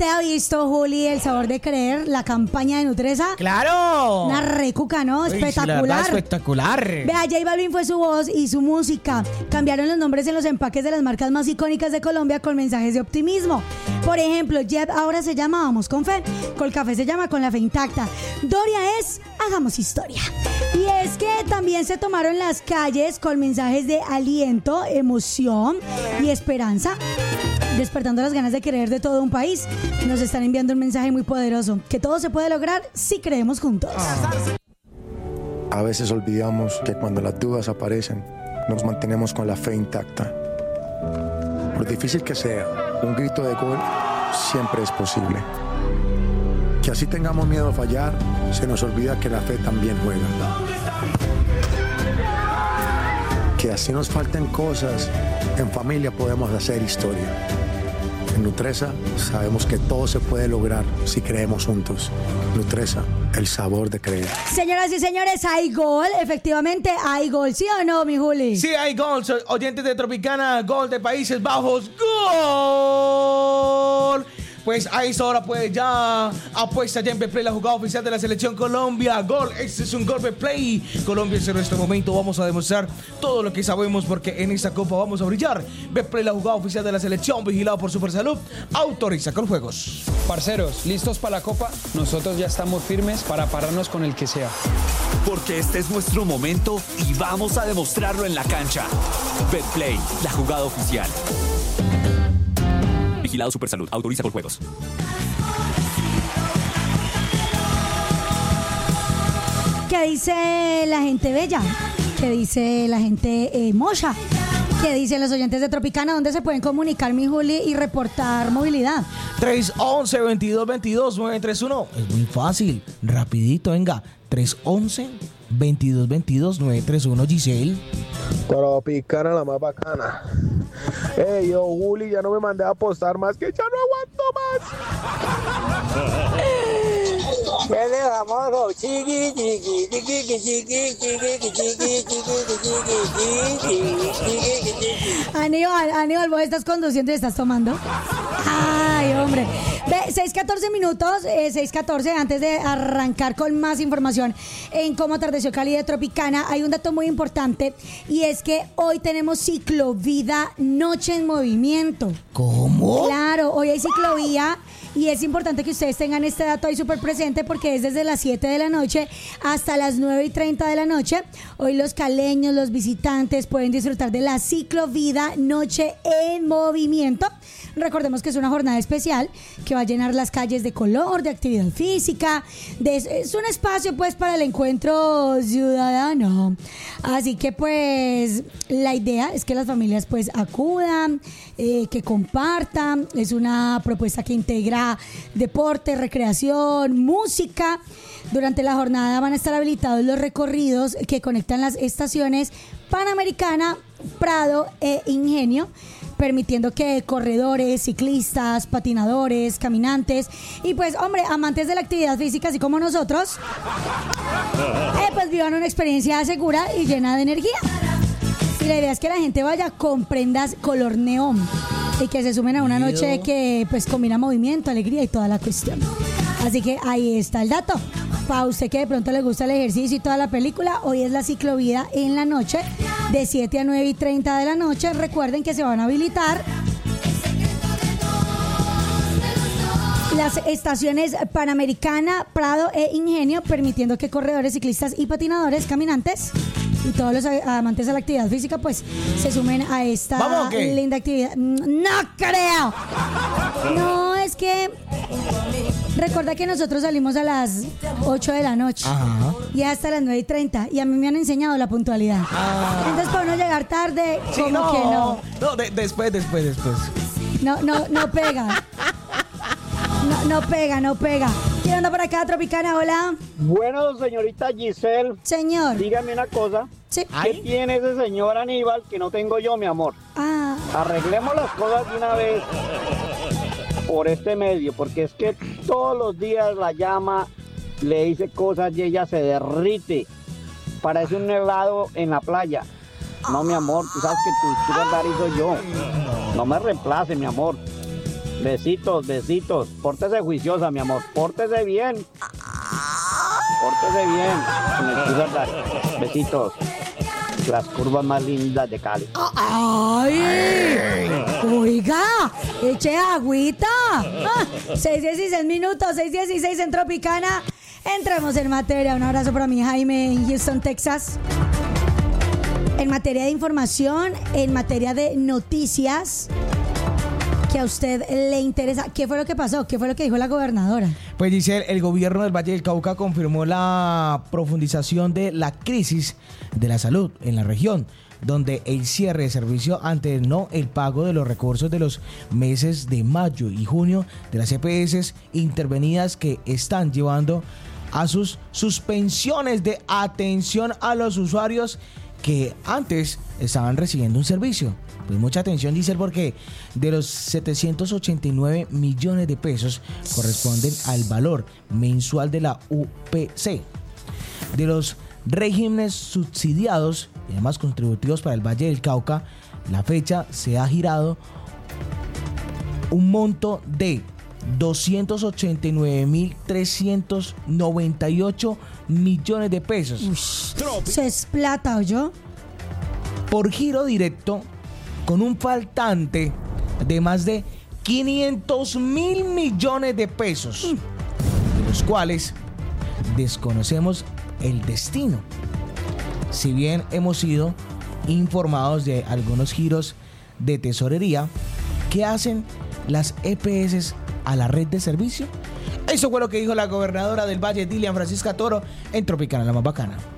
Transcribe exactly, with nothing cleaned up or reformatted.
¿Te ha visto, Juli, El Sabor de Creer, la campaña de Nutresa? ¡Claro! Una recuca, ¿no? Uy, Espectacular. sí, la verdad, espectacular. Vea, J Balvin fue su voz y su música. Cambiaron los nombres en los empaques de las marcas más icónicas de Colombia con mensajes de optimismo. Por ejemplo, Jet ahora se llama Vamos con Fe. Colcafé se llama Con la Fe Intacta. Doria es Hagamos Historia. Y es que también se tomaron las calles con mensajes de aliento, emoción y esperanza, despertando las ganas de querer de todo un país. Nos están enviando un mensaje muy poderoso, que todo se puede lograr si creemos juntos. A veces olvidamos que cuando las dudas aparecen, nos mantenemos con la fe intacta. Por difícil que sea, un grito de gol siempre es posible. Que así tengamos miedo a fallar, se nos olvida que la fe también juega. Que así nos falten cosas, en familia podemos hacer historia. En Nutresa sabemos que todo se puede lograr si creemos juntos. Nutresa, el sabor de creer. Señoras y señores, hay gol. Efectivamente, hay gol. ¿Sí o no, mi Juli? Sí, hay gol. So- oyentes de Tropicana, gol de Países Bajos. ¡Gol! Pues a esta hora pues ya apuesta ya en Betplay, la jugada oficial de la Selección Colombia. Gol, este es un gol Betplay. Colombia en este momento vamos a demostrar todo lo que sabemos porque en esta copa vamos a brillar. Betplay, la jugada oficial de la Selección, vigilado por Supersalud, autoriza con juegos. Parceros, ¿listos para la copa? Nosotros ya estamos firmes para pararnos con el que sea. Porque este es nuestro momento y vamos a demostrarlo en la cancha. Betplay, la jugada oficial. Vigilado Supersalud, autoriza con juegos. ¿Qué dice la gente bella? ¿Qué dice la gente eh, mocha? ¿Qué dicen los oyentes de Tropicana? ¿Dónde se pueden comunicar, mi Juli, y reportar movilidad? tres once, veintidós veintidós, nueve tres uno. Es muy fácil, rapidito, venga. tres once, veintidós veintidós, nueve tres uno, Giselle. Tropicana, la más bacana. Ey, yo, Juli, ya no me mandé a apostar más, que ya no aguanto más. Chiqui, chiqui, chiqui, chiqui, chiqui, chiqui, chiqui, chiqui. Aníbal, Aníbal, vos estás conduciendo y estás tomando. Ay, hombre. Ve, seis catorce minutos, eh, seis catorce, antes de arrancar con más información en cómo atardeció Cali de Tropicana, hay un dato muy importante y es que hoy tenemos ciclovida Noche en Movimiento. ¿Cómo? Claro, hoy hay ciclovía. Y es importante que ustedes tengan este dato ahí súper presente porque es desde las siete de la noche hasta las nueve y treinta de la noche. Hoy los caleños, los visitantes pueden disfrutar de la ciclovida Noche en Movimiento. Recordemos que es una jornada especial que va a llenar las calles de color, de actividad física. De, es un espacio pues para el encuentro ciudadano. Así que pues la idea es que las familias pues acudan, eh, que compartan. Es una propuesta que integra deporte, recreación, música. Durante la jornada van a estar habilitados los recorridos que conectan las estaciones Panamericana, Prado e Ingenio, permitiendo que corredores, ciclistas, patinadores, caminantes y pues, hombre, amantes de la actividad física, así como nosotros, eh, pues vivan una experiencia segura y llena de energía. Y la idea es que la gente vaya con prendas color neón y que se sumen a una noche que pues combina movimiento, alegría y toda la cuestión. Así que ahí está el dato. Para usted que de pronto le gusta el ejercicio y toda la película, hoy es la ciclovida en la noche de siete a nueve y treinta de la noche. Recuerden que se van a habilitar las estaciones Panamericana, Prado e Ingenio, permitiendo que corredores, ciclistas y patinadores, caminantes y todos los amantes de la actividad física pues se sumen a esta ¿Vamos o qué? linda actividad. No creo. No, es que recuerda que nosotros salimos a las ocho de la noche. Ajá. Y hasta las nueve y treinta. Y a mí me han enseñado la puntualidad. Ah. Entonces, para uno llegar tarde, Sí, como no, que no. No, de- después, después, después. No, no, no pega. No, no pega, no pega. ¿Quién anda por acá, Tropicana? Hola. Bueno, señorita Giselle, Señor. dígame una cosa. Sí. ¿Qué tiene ese señor Aníbal que no tengo yo, mi amor? Ah, Arreglemos las cosas de una vez por este medio, porque es que todos los días la llama, le dice cosas y ella se derrite. Parece un helado en la playa. No, mi amor, tú sabes que tu sugar daddy soy yo. No me reemplace, mi amor. Besitos, besitos. Pórtese juiciosa, mi amor. Pórtese bien. Pórtese bien. Con el Sugar Daddy. Besitos. Las curvas más lindas de Cali. ¡Ay! Oiga, eche agüita. Ah, seis dieciséis minutos, seis dieciséis en Tropicana. Entremos en materia. Un abrazo para mi Jaime en Houston, Texas. En materia de información, en materia de noticias que a usted le interesa. ¿Qué fue lo que pasó? ¿Qué fue lo que dijo la gobernadora? Pues dice, el, el gobierno del Valle del Cauca confirmó la profundización de la crisis de la salud en la región, donde el cierre de servicio antenoró el pago de los recursos de los meses de mayo y junio de las E P S intervenidas que están llevando a sus suspensiones de atención a los usuarios que antes estaban recibiendo un servicio. Pues mucha atención, dice él, porque de los setecientos ochenta y nueve millones de pesos corresponden al valor mensual de la U P C, de los regímenes subsidiados y además contributivos para el Valle del Cauca. La fecha se ha girado un monto de doscientos ochenta y nueve mil trescientos noventa y ocho millones de pesos. Ush, se es plata, ¿oyó? Por giro directo, con un faltante de más de quinientos mil millones de pesos, de los cuales desconocemos el destino. Si bien hemos sido informados de algunos giros de tesorería que hacen las E P S a la red de servicio. Eso fue lo que dijo la gobernadora del Valle, Dilian Francisca Toro, en Tropicana, la más bacana.